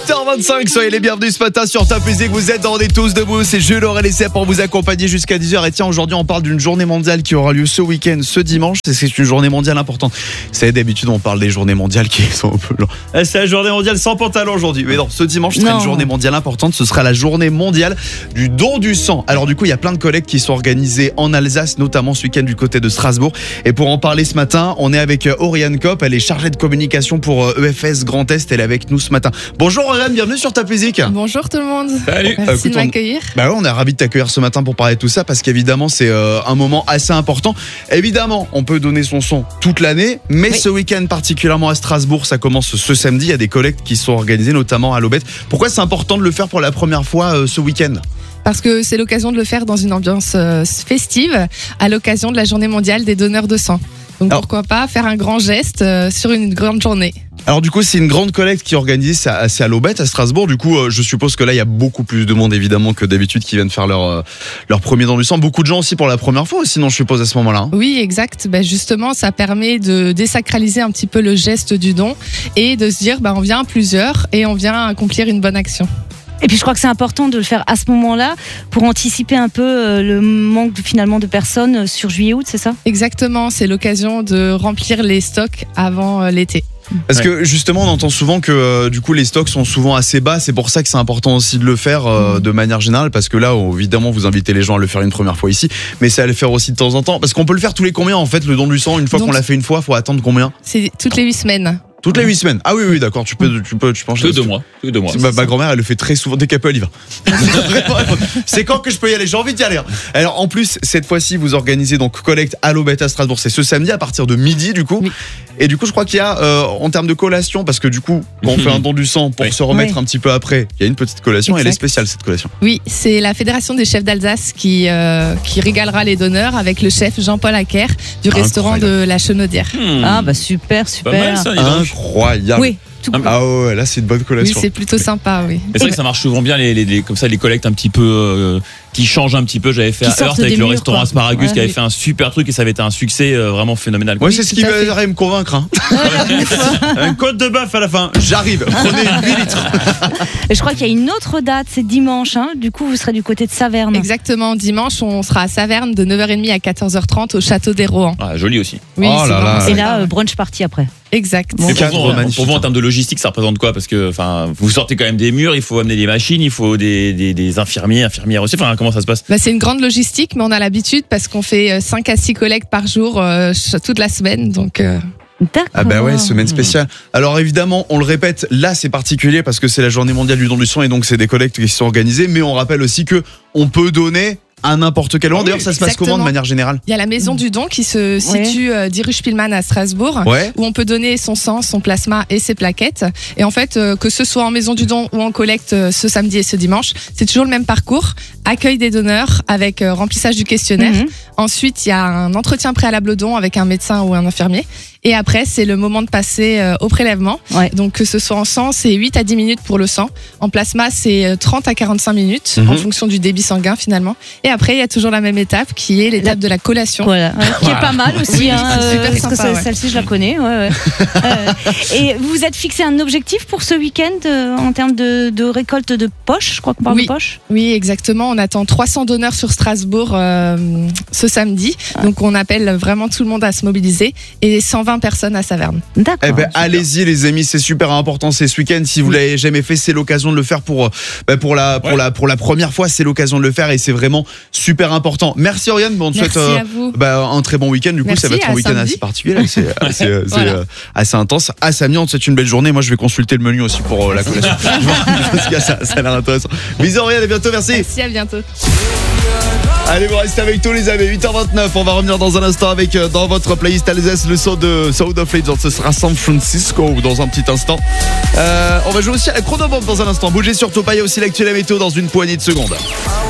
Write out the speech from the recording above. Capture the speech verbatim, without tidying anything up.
huit heures vingt-cinq, soyez les bienvenus ce matin sur Top Music. Vous êtes dans des tous debout, c'est Jules Aurel et Seb pour vous accompagner jusqu'à dix heures. Et tiens, aujourd'hui on parle d'une journée mondiale qui aura lieu ce week-end, ce dimanche. C'est une journée mondiale importante. Vous savez, d'habitude on parle des journées mondiales qui sont un peu longues. C'est la journée mondiale sans pantalon aujourd'hui. Mais non, ce dimanche sera une journée mondiale importante. Ce sera la journée mondiale du don du sang. Alors du coup, il y a plein de collectes qui sont organisées en Alsace, notamment ce week-end du côté de Strasbourg. Et pour en parler ce matin, on est avec Oriane Kopp. Elle est chargée de communication pour E F S Grand Est. Elle est avec nous ce matin. Bonjour Oriane, bienvenue sur Top Music. Bonjour tout le monde. Salut. Merci euh, écoute, de m'accueillir. On... Bah ouais, on est ravis de t'accueillir ce matin pour parler de tout ça parce qu'évidemment c'est euh, un moment assez important. Évidemment, on peut donner son sang toute l'année, mais oui. Ce week-end particulièrement à Strasbourg, ça commence ce samedi. Il y a des collectes qui sont organisées, notamment à l'Aubette. Pourquoi c'est important de le faire pour la première fois euh, ce week-end ? Parce que c'est l'occasion de le faire dans une ambiance euh, festive, à l'occasion de la journée mondiale des donneurs de sang. Donc alors, pourquoi pas faire un grand geste euh, sur une grande journée. Alors du coup c'est une grande collecte qui est organisée, c'est à, c'est à l'Aubette à Strasbourg. Du coup euh, je suppose que là il y a beaucoup plus de monde évidemment que d'habitude qui viennent faire leur, euh, leur premier don du sang. Beaucoup de gens aussi pour la première fois, sinon je suppose à ce moment-là. Hein. Oui exact, ben, justement ça permet de désacraliser un petit peu le geste du don et de se dire ben, on vient à plusieurs et on vient accomplir une bonne action. Et puis je crois que c'est important de le faire à ce moment-là pour anticiper un peu le manque de, finalement de personnes sur juillet-août, c'est ça ? Exactement, c'est l'occasion de remplir les stocks avant l'été. Parce ouais. que justement on entend souvent que euh, du coup les stocks sont souvent assez bas, c'est pour ça que c'est important aussi de le faire euh, de manière générale, parce que là évidemment vous invitez les gens à le faire une première fois ici, mais c'est à le faire aussi de temps en temps, parce qu'on peut le faire tous les combien en fait le don du sang, une fois Donc, qu'on l'a fait une fois, faut attendre combien ? C'est toutes les huit semaines. Toutes les huit semaines. Ah oui, oui, d'accord. Tu peux, tu peux, tu penses. Tous les deux mois. Tous les deux mois. Ma, ma grand-mère, elle le fait très souvent. Dès qu'elle peut, elle y va. C'est quand que je peux y aller ? J'ai envie d'y aller. Alors, en plus, cette fois-ci, vous organisez donc collecte à l'Aubette à Strasbourg. C'est ce samedi à partir de midi, du coup. Oui. Et du coup, je crois qu'il y a, euh, en termes de collation, parce que du coup, quand on fait un don du sang pour oui. se remettre oui. un petit peu après, il y a une petite collation. Exact. Elle est spéciale, cette collation. Oui, c'est la Fédération des chefs d'Alsace qui, euh, qui régalera les donneurs avec le chef Jean-Paul Acker du Incroyable. Restaurant de la Chenaudière. Hmm. Ah, bah super, super. Pas mal, ça, incroyable. Oui. Tout ah ouais, là c'est une bonne collation. Oui, c'est plutôt sympa, oui. Et c'est vrai que ça marche souvent bien, les, les, les, comme ça, les collectes un petit peu euh, qui changent un petit peu. J'avais fait qui à Heurt avec le murs, restaurant quoi. Asparagus ouais, qui avait oui. fait un super truc et ça avait été un succès euh, vraiment phénoménal. Ouais, c'est ce qui va me convaincre. Hein. Un côte de bœuf à la fin. J'arrive. Prenez huit litres. Et je crois qu'il y a une autre date, c'est dimanche. Hein. Du coup, vous serez du côté de Saverne. Exactement. Dimanche, on sera à Saverne de neuf heures trente à quatorze heures trente au château des Rohan. Ah, joli aussi. Oui, oh là là. Et là, euh, brunch party après. Exact. Bon, pour, vous, pour vous, en termes de logistique, ça représente quoi ? Parce que, enfin, vous sortez quand même des murs, il faut amener des machines, il faut des, des, des infirmiers, infirmières aussi. Enfin, comment ça se passe ? Bah, c'est une grande logistique, mais on a l'habitude parce qu'on fait cinq à six collectes par jour euh, toute la semaine, donc. Euh... D'accord. Ah bah ouais, semaine spéciale. Alors évidemment, on le répète, là c'est particulier parce que c'est la journée mondiale du don du sang et donc c'est des collectes qui sont organisées, mais on rappelle aussi que on peut donner à n'importe quel moment. D'ailleurs, ça se passe Exactement. comment de manière générale ? Il y a la maison du don qui se situe ouais. euh, dix rue Spielmann à Strasbourg, ouais. où on peut donner son sang, son plasma et ses plaquettes. Et en fait, euh, que ce soit en maison du don ou en collecte euh, ce samedi et ce dimanche, c'est toujours le même parcours. Accueil des donneurs avec euh, remplissage du questionnaire. Mm-hmm. Ensuite, il y a un entretien préalable au don avec un médecin ou un infirmier. Et après, c'est le moment de passer euh, au prélèvement. Ouais. Donc, que ce soit en sang, c'est huit à dix minutes pour le sang. En plasma, c'est trente à quarante-cinq minutes, mm-hmm. en fonction du débit sanguin, finalement. Et après, il y a toujours la même étape, qui est l'étape de la collation. Voilà. Ouais, qui voilà. est pas mal aussi, oui, hein, super parce sympa, que ouais. celle-ci, je la connais. Ouais, ouais. euh, et vous vous êtes fixé un objectif pour ce week-end, euh, en termes de, de récolte de poches, je crois qu'on parle oui. de poches. Oui, exactement. On attend trois cents donneurs sur Strasbourg euh, ce samedi. Ouais. Donc, on appelle vraiment tout le monde à se mobiliser. Et cent vingt personnes à Saverne. D'accord. Eh ben, allez-y les amis, c'est super important, c'est ce week-end. Si vous oui. l'avez jamais fait, c'est l'occasion de le faire pour, bah, pour, la, pour, ouais. la, pour la première fois, c'est l'occasion de le faire et c'est vraiment super important. Merci Oriane, bon, on te Merci souhaite euh, à vous. Bah, un très bon week-end. Du coup, Merci, ça va être un week-end samedi. assez particulier, là. C'est, assez, c'est, voilà. euh, assez intense. À samedi, on te souhaite une belle journée. Moi, je vais consulter le menu aussi pour euh, la collation. Parce que ça, ça a l'air intéressant. Bisous Oriane, à bientôt, merci. Merci, à bientôt. Allez, vous restez avec tous les amis. huit heures vingt-neuf, on va revenir dans un instant avec euh, dans votre playlist Alsace le son de Sound of Legends. Ce sera San Francisco dans un petit instant. Euh, on va jouer aussi à la chronobombe dans un instant. Bougez surtout pas, il y a aussi l'actuel météo dans une poignée de secondes.